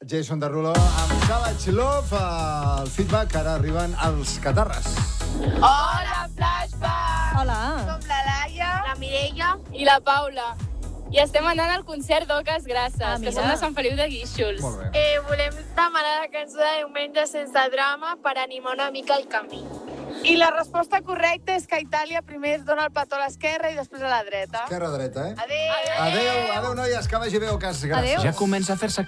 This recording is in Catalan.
Jason Derulo amb Savage Love. El feedback, ara arriben els catarres. Hola, Flashback! Hola. Som la Laia, la Mireia i la Paula. I estem anant al concert d'Oques Grasses, que som de Sant Feliu de Guíxols. Molt bé. Volem demanar la cançó de Diumenge sense drama per animar una mica el camí. I la resposta correcta és que a Itàlia primer es dona el petó a l'esquerra i després a la dreta. Esquerra-dreta, eh? Adéu! Adéu, noies, que vagi bé Oques Grasses. Adéu. Ja comença a fer-se